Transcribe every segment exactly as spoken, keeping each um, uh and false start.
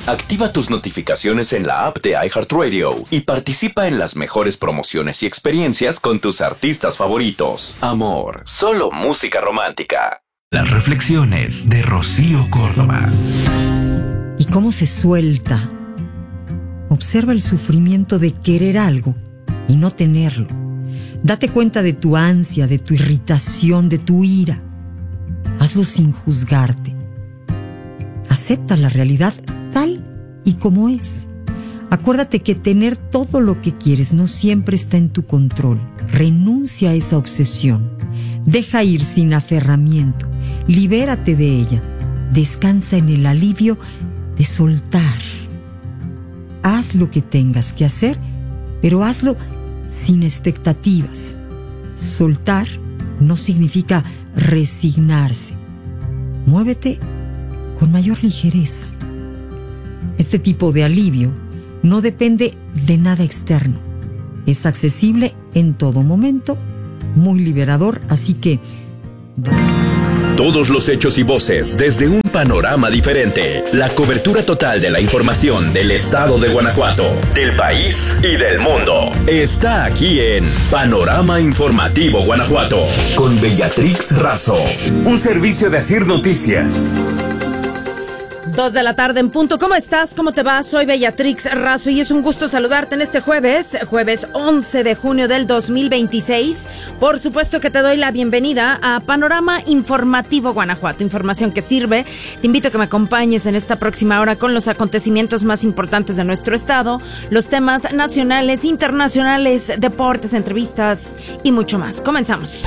Activa tus notificaciones en la app de iHeartRadio y participa en las mejores promociones y experiencias con tus artistas favoritos. Amor, solo música romántica. Las reflexiones de Rocío Córdoba. ¿Y cómo se suelta? Observa el sufrimiento de querer algo y no tenerlo. Date cuenta de tu ansia, de tu irritación, de tu ira. Hazlo sin juzgarte. Acepta la realidad tal y como es. Acuérdate que tener todo lo que quieres no siempre está en tu control. Renuncia a esa obsesión. Deja ir sin aferramiento. Libérate de ella. Descansa en el alivio de soltar. Haz lo que tengas que hacer, pero hazlo sin expectativas. Soltar no significa resignarse. Muévete con mayor ligereza. Este tipo de alivio no depende de nada externo. Es accesible en todo momento, muy liberador, así que... Todos los hechos y voces desde un panorama diferente. La cobertura total de la información del estado de Guanajuato, del país y del mundo. Está aquí en Panorama Informativo Guanajuato. Con Bellatrix Razo. Un servicio de Asir Noticias. Dos de la tarde en punto. ¿Cómo estás? ¿Cómo te va? Soy Bellatrix Razo y es un gusto saludarte en este jueves, jueves once de junio del dos mil veintiséis. Por supuesto que te doy la bienvenida a Panorama Informativo Guanajuato, información que sirve. Te invito a que me acompañes en esta próxima hora con los acontecimientos más importantes de nuestro estado, los temas nacionales, internacionales, deportes, entrevistas y mucho más. Comenzamos.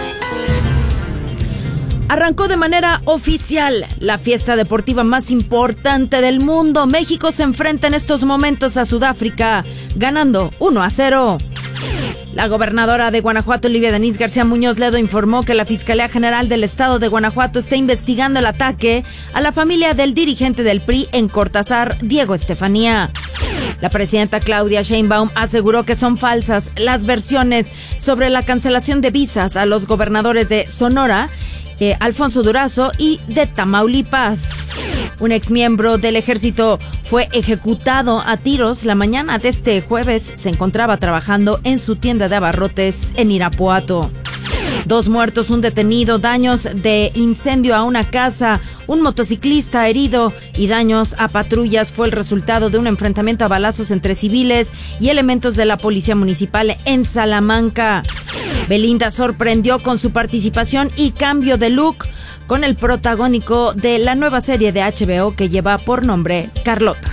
Arrancó de manera oficial la fiesta deportiva más importante del mundo. México se enfrenta en estos momentos a Sudáfrica, ganando uno a cero. La gobernadora de Guanajuato, Olivia Denise García Muñoz Ledo, informó que la Fiscalía General del Estado de Guanajuato está investigando el ataque a la familia del dirigente del P R I en Cortázar, Diego Estefanía. La presidenta Claudia Sheinbaum aseguró que son falsas las versiones sobre la cancelación de visas a los gobernadores de Sonora, Eh, Alfonso Durazo, y de Tamaulipas. Un exmiembro del ejército fue ejecutado a tiros la mañana de este jueves. Se encontraba trabajando en su tienda de abarrotes en Irapuato. Dos muertos, un detenido, daños de incendio a una casa, un motociclista herido y daños a patrullas fue el resultado de un enfrentamiento a balazos entre civiles y elementos de la policía municipal en Salamanca. Belinda sorprendió con su participación y cambio de look con el protagónico de la nueva serie de H B O que lleva por nombre Carlota.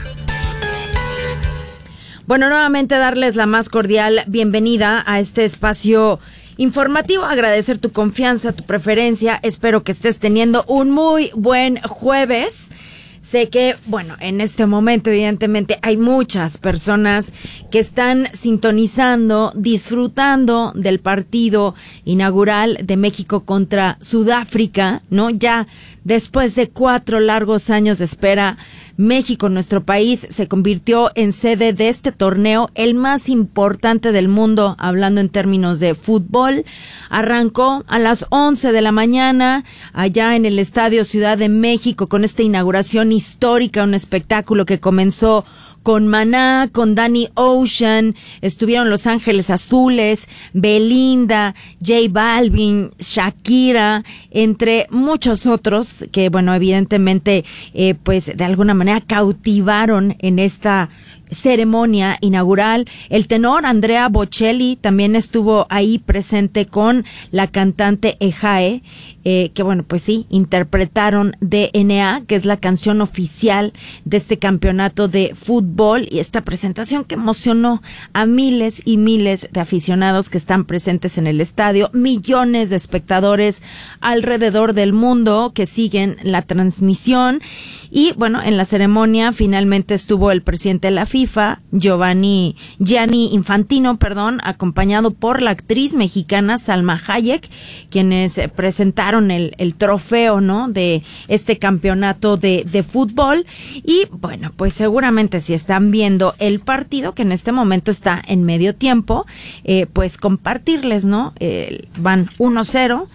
Bueno, nuevamente darles la más cordial bienvenida a este espacio informativo, agradecer tu confianza, tu preferencia. Espero que estés teniendo un muy buen jueves. Sé que, bueno, en este momento evidentemente hay muchas personas que están sintonizando, disfrutando del partido inaugural de México contra Sudáfrica, ¿no? Ya después de cuatro largos años de espera, México, nuestro país, se convirtió en sede de este torneo, el más importante del mundo, hablando en términos de fútbol. Arrancó a las once de la mañana, allá en el Estadio Ciudad de México, con esta inauguración histórica, un espectáculo que comenzó con Maná, con Danny Ocean, estuvieron Los Ángeles Azules, Belinda, J Balvin, Shakira, entre muchos otros que, bueno, evidentemente, eh, pues de alguna manera cautivaron en esta ceremonia inaugural. El tenor Andrea Bocelli también estuvo ahí presente con la cantante Ejae, eh, que bueno, pues sí, interpretaron D N A, que es la canción oficial de este campeonato de fútbol, y esta presentación que emocionó a miles y miles de aficionados que están presentes en el estadio, millones de espectadores alrededor del mundo que siguen la transmisión. Y bueno, en la ceremonia finalmente estuvo el presidente de la FIFA, Giovanni, Gianni Infantino, perdón, acompañado por la actriz mexicana Salma Hayek, quienes presentaron el, el trofeo, ¿no?, de este campeonato de, de fútbol. Y bueno, pues seguramente si están viendo el partido, que en este momento está en medio tiempo, eh, pues compartirles, ¿no? Eh, van uno cero.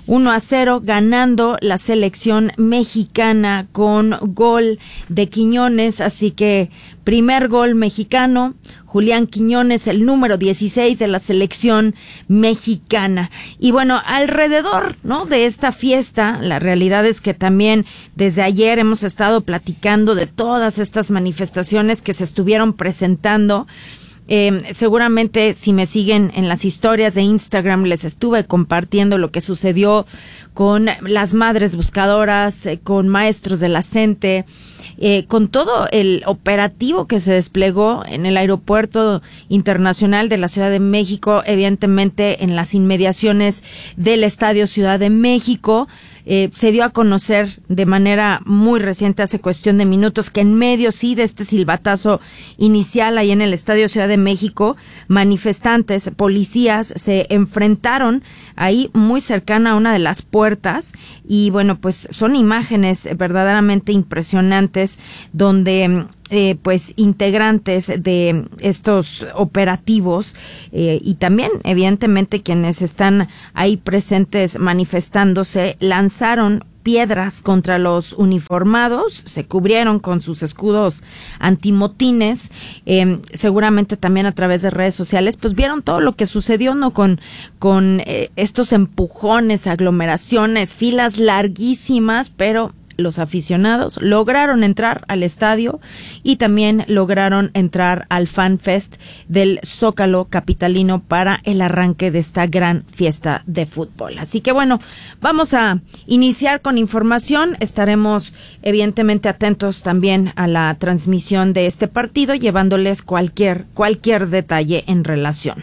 uno a cero, ganando la selección mexicana con gol de Quiñones, así que primer gol mexicano, Julián Quiñones, el número dieciséis de la selección mexicana. Y bueno, alrededor, ¿no?, de esta fiesta, la realidad es que también desde ayer hemos estado platicando de todas estas manifestaciones que se estuvieron presentando. Eh, seguramente si me siguen en las historias de Instagram les estuve compartiendo lo que sucedió con las madres buscadoras, eh, con maestros de la CENTE, eh, con todo el operativo que se desplegó en el Aeropuerto Internacional de la Ciudad de México, evidentemente en las inmediaciones del Estadio Ciudad de México. Eh, se dio a conocer de manera muy reciente, hace cuestión de minutos, que en medio sí de este silbatazo inicial ahí en el Estadio Ciudad de México, manifestantes, policías se enfrentaron ahí muy cercana a una de las puertas y bueno, pues son imágenes verdaderamente impresionantes donde Eh, pues integrantes de estos operativos eh, y también evidentemente quienes están ahí presentes manifestándose lanzaron piedras contra los uniformados, se cubrieron con sus escudos antimotines, eh, seguramente también a través de redes sociales, pues vieron todo lo que sucedió, ¿no? Con, con eh, estos empujones, aglomeraciones, filas larguísimas, pero los aficionados lograron entrar al estadio y también lograron entrar al Fan Fest del Zócalo capitalino para el arranque de esta gran fiesta de fútbol. Así que bueno, vamos a iniciar con información. Estaremos evidentemente atentos también a la transmisión de este partido, llevándoles cualquier, cualquier detalle en relación.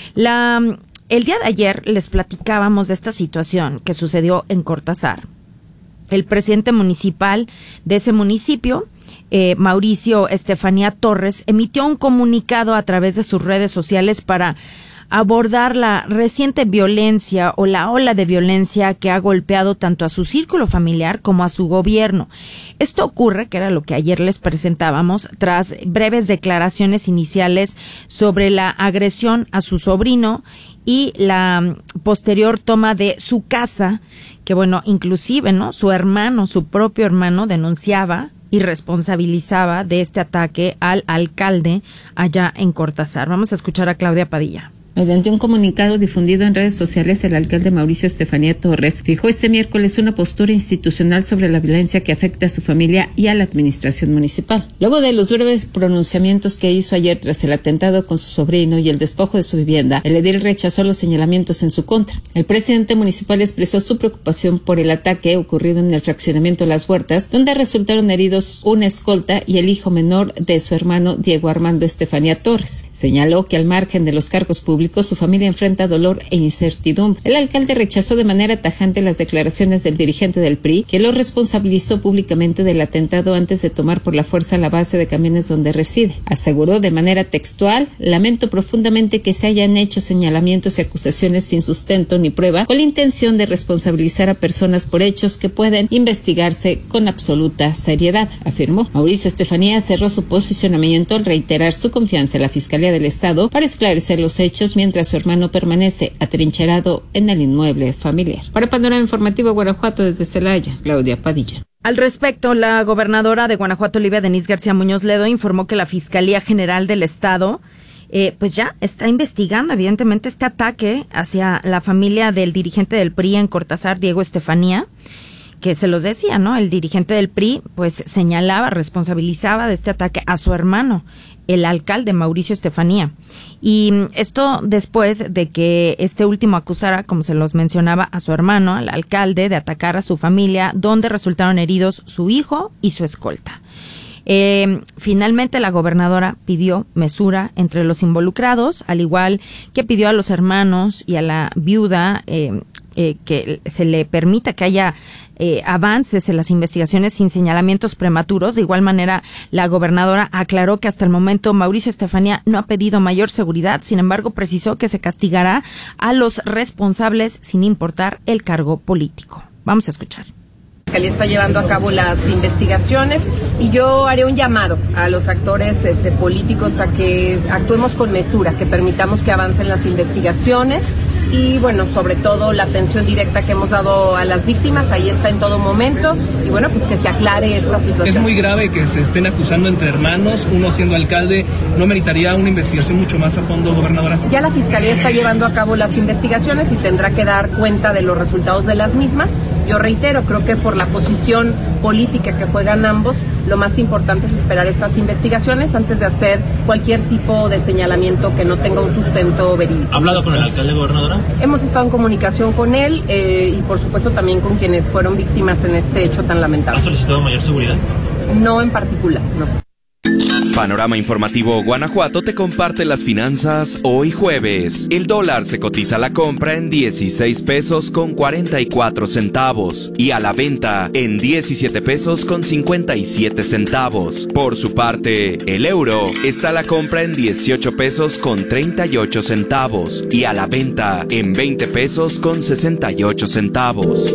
La, el día de ayer les platicábamos de esta situación que sucedió en Cortázar. El presidente municipal de ese municipio, eh, Mauricio Estefanía Torres, emitió un comunicado a través de sus redes sociales para abordar la reciente violencia o la ola de violencia que ha golpeado tanto a su círculo familiar como a su gobierno. Esto ocurre, que era lo que ayer les presentábamos, tras breves declaraciones iniciales sobre la agresión a su sobrino y la posterior toma de su casa, que bueno, inclusive, ¿no?, su hermano, su propio hermano denunciaba y responsabilizaba de este ataque al alcalde allá en Cortázar. Vamos a escuchar a Claudia Padilla. Mediante un comunicado difundido en redes sociales, el alcalde Mauricio Estefanía Torres fijó este miércoles una postura institucional sobre la violencia que afecta a su familia y a la administración municipal. Luego de los breves pronunciamientos que hizo ayer tras el atentado con su sobrino y el despojo de su vivienda, el edil rechazó los señalamientos en su contra. El presidente municipal expresó su preocupación por el ataque ocurrido en el fraccionamiento Las Huertas, donde resultaron heridos una escolta y el hijo menor de su hermano Diego Armando Estefanía Torres. Señaló que al margen de los cargos públicos, su familia enfrenta dolor e incertidumbre. El alcalde rechazó de manera tajante las declaraciones del dirigente del P R I, que lo responsabilizó públicamente del atentado antes de tomar por la fuerza la base de camiones donde reside. Aseguró de manera textual: lamento profundamente que se hayan hecho señalamientos y acusaciones sin sustento ni prueba, con la intención de responsabilizar a personas por hechos que pueden investigarse con absoluta seriedad, afirmó. Mauricio Estefanía cerró su posicionamiento al reiterar su confianza en la Fiscalía del Estado para esclarecer los hechos, mientras su hermano permanece atrincherado en el inmueble familiar. Para Panorama Informativo Guanajuato, desde Celaya, Claudia Padilla. Al respecto, la gobernadora de Guanajuato, Olivia Denise García Muñoz Ledo, informó que la Fiscalía General del Estado eh, pues ya está investigando evidentemente este ataque hacia la familia del dirigente del P R I en Cortázar, Diego Estefanía, que se los decía, ¿no? El dirigente del P R I pues señalaba, responsabilizaba de este ataque a su hermano, el alcalde Mauricio Estefanía. Y esto después de que este último acusara, como se los mencionaba, a su hermano, al alcalde, de atacar a su familia, donde resultaron heridos su hijo y su escolta. Eh, finalmente la gobernadora pidió mesura entre los involucrados, al igual que pidió a los hermanos y a la viuda eh, eh, que se le permita que haya eh, avances en las investigaciones sin señalamientos prematuros. De igual manera, la gobernadora aclaró que hasta el momento Mauricio Estefanía no ha pedido mayor seguridad, sin embargo precisó que se castigará a los responsables sin importar el cargo político. Vamos a escuchar. La Fiscalía está llevando a cabo las investigaciones y yo haré un llamado a los actores este, políticos a que actuemos con mesura, que permitamos que avancen las investigaciones y bueno, sobre todo la atención directa que hemos dado a las víctimas, ahí está en todo momento, y bueno, pues que se aclare esta situación. Es muy grave que se estén acusando entre hermanos, uno siendo alcalde. ¿No meritaría una investigación mucho más a fondo, gobernadora? Ya la Fiscalía está llevando a cabo las investigaciones y tendrá que dar cuenta de los resultados de las mismas. Yo reitero, creo que por la posición política que juegan ambos, lo más importante es esperar estas investigaciones antes de hacer cualquier tipo de señalamiento que no tenga un sustento verídico. ¿Ha hablado con el alcalde, gobernadora? Hemos estado en comunicación con él eh, y por supuesto también con quienes fueron víctimas en este hecho tan lamentable. ¿Ha solicitado mayor seguridad? No en particular, no. Panorama Informativo Guanajuato te comparte las finanzas hoy jueves. El dólar se cotiza a la compra en dieciséis pesos con cuarenta y cuatro centavos y a la venta en diecisiete pesos con cincuenta y siete centavos. Por su parte, el euro está a la compra en dieciocho pesos con treinta y ocho centavos y a la venta en veinte pesos con sesenta y ocho centavos.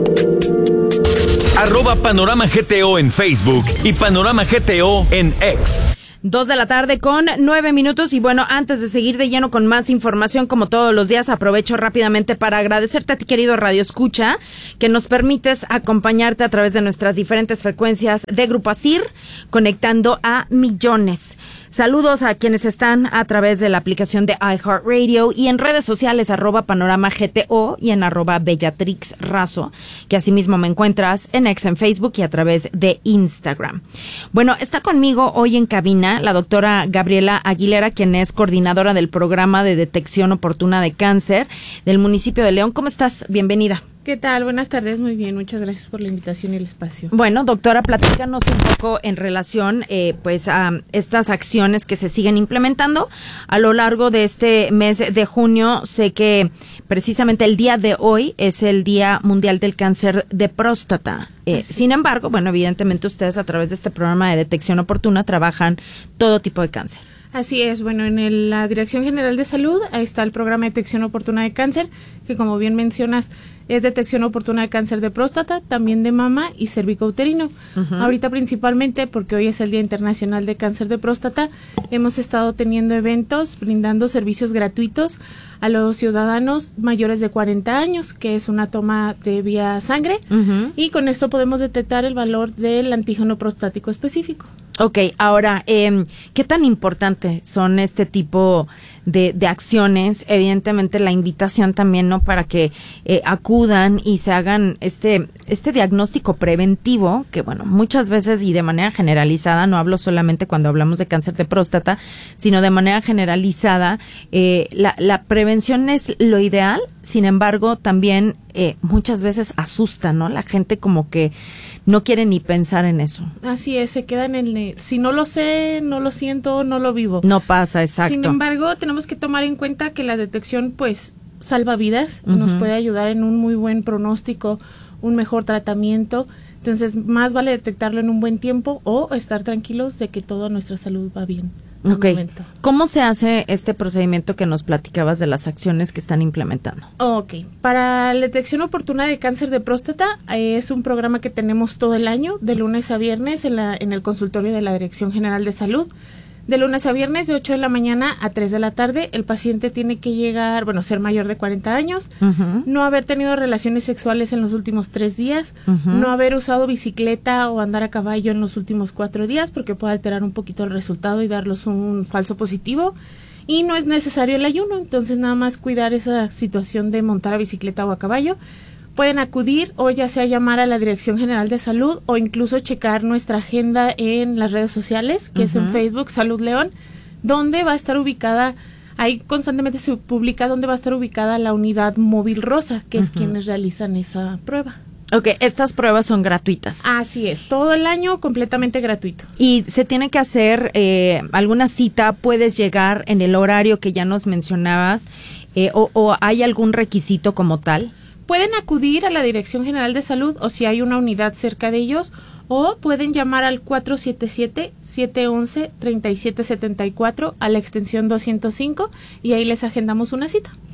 Arroba Panorama G T O en Facebook y Panorama G T O en X. Dos de la tarde con nueve minutos y bueno, antes de seguir de lleno con más información, como todos los días, aprovecho rápidamente para agradecerte a ti, querido Radio Escucha, que nos permites acompañarte a través de nuestras diferentes frecuencias de Grupo Asir, conectando a millones. Saludos a quienes están a través de la aplicación de iHeartRadio y en redes sociales, arroba Panorama G T O y en arroba Bellatrix Razo, que asimismo me encuentras en X en Facebook y a través de Instagram. Bueno, está conmigo hoy en cabina la doctora Gabriela Aguilera, quien es coordinadora del programa de detección oportuna de cáncer del municipio de León. ¿Cómo estás? Bienvenida. ¿Qué tal? Buenas tardes, muy bien, muchas gracias por la invitación y el espacio. Bueno, doctora, platícanos un poco en relación eh, pues a estas acciones que se siguen implementando a lo largo de este mes de junio. Sé que precisamente el día de hoy es el Día Mundial del Cáncer de Próstata. Eh, sin embargo, bueno, evidentemente ustedes a través de este programa de detección oportuna trabajan todo tipo de cáncer. Así es, bueno, en el, la Dirección General de Salud ahí está el programa de detección oportuna de cáncer, que como bien mencionas, es detección oportuna de cáncer de próstata, también de mama y cervicouterino. Uh-huh. Ahorita principalmente, porque hoy es el Día Internacional de Cáncer de Próstata, hemos estado teniendo eventos, brindando servicios gratuitos a los ciudadanos mayores de cuarenta años, que es una toma de vía sangre, uh-huh. y con esto podemos detectar el valor del antígeno prostático específico. Ok, ahora, eh, ¿qué tan importante son este tipo de, de acciones? Evidentemente la invitación también, ¿no? Para que eh, acudan y se hagan este este diagnóstico preventivo, que bueno, muchas veces y de manera generalizada, no hablo solamente cuando hablamos de cáncer de próstata, sino de manera generalizada, eh, la, la prevención es lo ideal, sin embargo, también eh, muchas veces asusta, ¿no? La gente como que no quiere ni pensar en eso. Así es, se quedan en el, si no lo sé, no lo siento, no lo vivo. No pasa, exacto. Sin embargo, tenemos que tomar en cuenta que la detección, pues, salva vidas, uh-huh. nos puede ayudar en un muy buen pronóstico, un mejor tratamiento. Entonces, más vale detectarlo en un buen tiempo o estar tranquilos de que toda nuestra salud va bien. Ok. ¿Cómo se hace este procedimiento que nos platicabas de las acciones que están implementando? Ok. Para la detección oportuna de cáncer de próstata, eh, es un programa que tenemos todo el año, de lunes a viernes, en, la, en el consultorio de la Dirección General de Salud. De lunes a viernes, de ocho de la mañana a tres de la tarde, el paciente tiene que llegar, bueno, ser mayor de cuarenta años, uh-huh. no haber tenido relaciones sexuales en los últimos tres días, uh-huh. no haber usado bicicleta o andar a caballo en los últimos cuatro días, porque puede alterar un poquito el resultado y darlos un falso positivo. Y no es necesario el ayuno, entonces nada más cuidar esa situación de montar a bicicleta o a caballo. Pueden acudir o ya sea llamar a la Dirección General de Salud o incluso checar nuestra agenda en las redes sociales, que uh-huh. es en Facebook, Salud León, donde va a estar ubicada, ahí constantemente se publica dónde va a estar ubicada la unidad móvil rosa, que uh-huh. es quienes realizan esa prueba. Ok, estas pruebas son gratuitas. Así es, todo el año completamente gratuito. ¿Y se tiene que hacer eh, alguna cita? ¿Puedes llegar en el horario que ya nos mencionabas? Eh, o, ¿O hay algún requisito como tal? Pueden acudir a la Dirección General de Salud o si hay una unidad cerca de ellos, o pueden llamar al cuatro siete siete, siete uno uno, tres siete siete cuatro a la extensión doscientos cinco y ahí les agendamos una cita.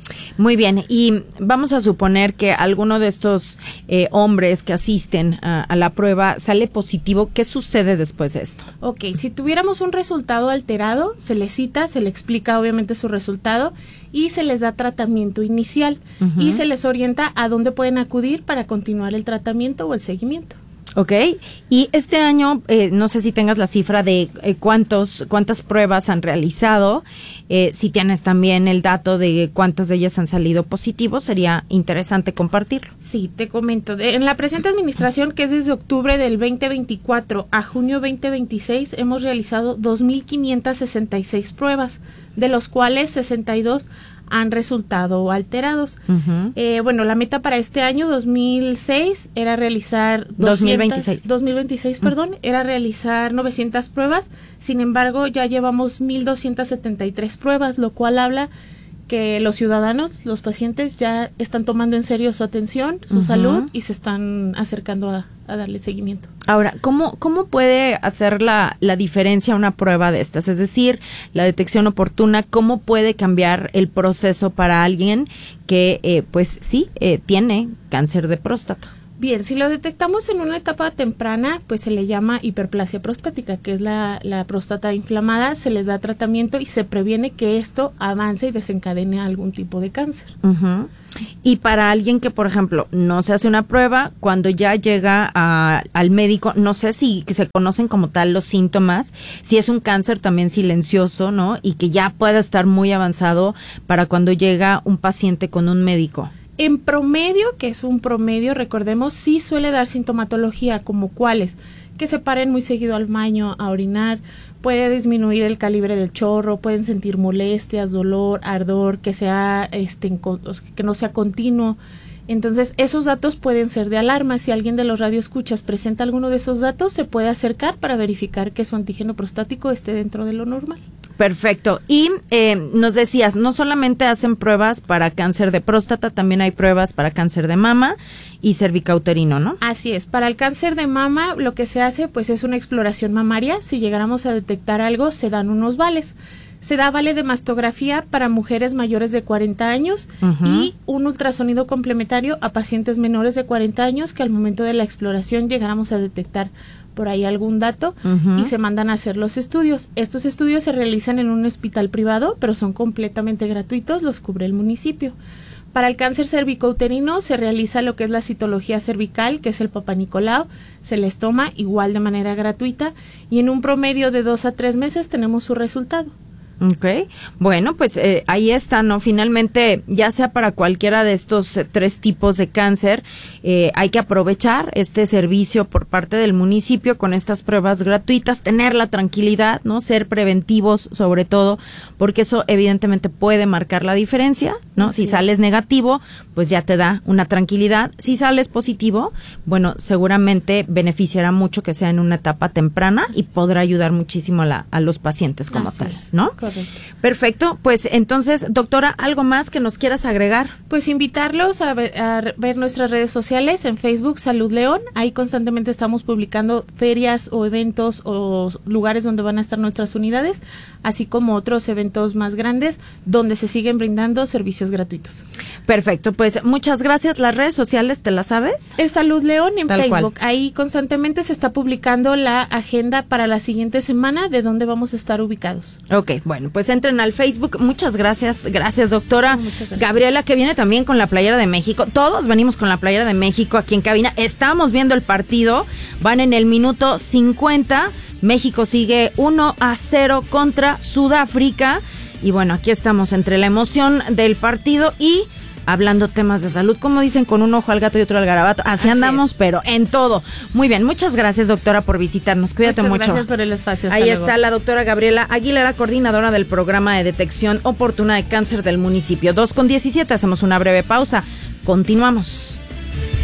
Muy bien, y vamos a suponer que alguno de estos eh, hombres que asisten a, a la prueba sale positivo. ¿Qué sucede después de esto? Ok, si tuviéramos un resultado alterado, se les cita, se les explica obviamente su resultado y se les da tratamiento inicial uh-huh. y se les orienta a dónde pueden acudir para continuar el tratamiento o el seguimiento. Ok, y este año, eh, no sé si tengas la cifra de eh, cuántos cuántas pruebas han realizado, eh, si tienes también el dato de cuántas de ellas han salido positivos, sería interesante compartirlo. Sí, te comento, de, en la presente administración, que es desde octubre del veinte veinticuatro a junio veinte veintiséis, hemos realizado dos mil quinientas sesenta y seis pruebas, de los cuales sesenta y dos han resultado alterados. Uh-huh. Eh, bueno, la meta para este año, dos mil seis, era realizar... doscientas, dos mil veintiséis. dos mil veintiséis, uh-huh. perdón, era realizar novecientas pruebas. Sin embargo, ya llevamos mil doscientas setenta y tres pruebas, lo cual habla que los ciudadanos, los pacientes, ya están tomando en serio su atención, su uh-huh. salud, y se están acercando a, a darle seguimiento. Ahora, ¿cómo, cómo puede hacer la, la diferencia una prueba de estas? Es decir, la detección oportuna, ¿cómo puede cambiar el proceso para alguien que, eh, pues sí, eh, tiene cáncer de próstata? Bien, si lo detectamos en una etapa temprana, pues se le llama hiperplasia prostática, que es la, la próstata inflamada, se les da tratamiento y se previene que esto avance y desencadene algún tipo de cáncer. Uh-huh. Y para alguien que, por ejemplo, no se hace una prueba, cuando ya llega a, al médico, no sé si que se conocen como tal los síntomas, si es un cáncer también silencioso, ¿no? Y que ya pueda estar muy avanzado para cuando llega un paciente con un médico. En promedio, que es un promedio, recordemos, sí suele dar sintomatología, como cuáles, que se paren muy seguido al baño a orinar, puede disminuir el calibre del chorro, pueden sentir molestias, dolor, ardor, que sea este que no sea continuo. Entonces, esos datos pueden ser de alarma. Si alguien de los radioescuchas presenta alguno de esos datos, se puede acercar para verificar que su antígeno prostático esté dentro de lo normal. Perfecto. Y eh, nos decías, no solamente hacen pruebas para cáncer de próstata, también hay pruebas para cáncer de mama y cervicouterino, ¿no? Así es. Para el cáncer de mama, lo que se hace, pues, es una exploración mamaria. Si llegáramos a detectar algo, se dan unos vales. Se da vale de mastografía para mujeres mayores de cuarenta años uh-huh. y un ultrasonido complementario a pacientes menores de cuarenta años que al momento de la exploración llegáramos a detectar por ahí algún dato uh-huh. y se mandan a hacer los estudios. Estos estudios se realizan en un hospital privado, pero son completamente gratuitos, los cubre el municipio. Para el cáncer cervicouterino se realiza lo que es la citología cervical, que es el Papá Nicolau, se les toma igual de manera gratuita y en un promedio de dos a tres meses tenemos su resultado. Ok, bueno, pues eh, ahí está, ¿no? Finalmente, ya sea para cualquiera de estos eh, tres tipos de cáncer, eh, hay que aprovechar este servicio por parte del municipio con estas pruebas gratuitas, tener la tranquilidad, ¿no? Ser preventivos sobre todo, porque eso evidentemente puede marcar la diferencia, ¿no? Así si es. Sales negativo, pues ya te da una tranquilidad. Si sales positivo, bueno, seguramente beneficiará mucho que sea en una etapa temprana y podrá ayudar muchísimo a, la, a los pacientes como Así tal, es. ¿no? Correcto. Perfecto, pues entonces, doctora, ¿algo más que nos quieras agregar? Pues invitarlos a ver, a ver nuestras redes sociales, en Facebook Salud León, ahí constantemente estamos publicando ferias o eventos o lugares donde van a estar nuestras unidades, así como otros eventos más grandes donde se siguen brindando servicios gratuitos. Perfecto, pues muchas gracias. ¿Las redes sociales te las sabes? Es Salud León en Tal Facebook, cual. Ahí constantemente se está publicando la agenda para la siguiente semana de dónde vamos a estar ubicados. Ok, bueno, pues entren al Facebook. Muchas gracias, gracias doctora. Muchas gracias. Gabriela, que viene también con la playera de México. Todos venimos con la playera de México aquí en cabina. Estamos viendo el partido, van en el minuto cincuenta. México sigue uno a cero contra Sudáfrica. Y bueno, aquí estamos entre la emoción del partido y hablando temas de salud, como dicen, con un ojo al gato y otro al garabato. Así, Así andamos, es. Pero en todo. Muy bien, muchas gracias, doctora, por visitarnos. Cuídate muchas mucho. Gracias por el espacio. Hasta Ahí luego. está la doctora Gabriela Aguilera, coordinadora del programa de detección oportuna de cáncer del municipio. dos con diecisiete, hacemos una breve pausa. Continuamos.